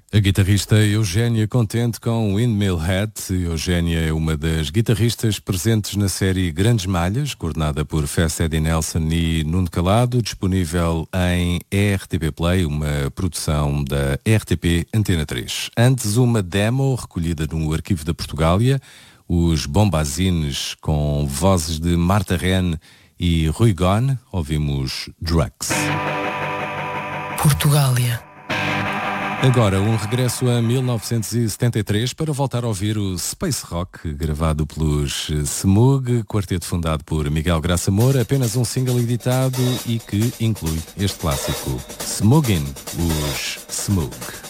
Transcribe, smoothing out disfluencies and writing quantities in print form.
A guitarrista Eugénia Contente com Windmill Hat. Eugénia é uma das guitarristas presentes na série Grandes Malhas, coordenada por Fess Eddie Nelson e Nuno Calado, disponível em RTP Play, uma produção da RTP Antena 3. Antes, uma demo recolhida no arquivo da Portugália, os Bombazines, com vozes de Marta Ren e Rui Gone. Ouvimos Drugs. Portugália. Agora, um regresso a 1973 para voltar a ouvir o Space Rock, gravado pelos Smug, quarteto fundado por Miguel Graça Moura, apenas um single editado e que inclui este clássico, Smuggin', os Smug.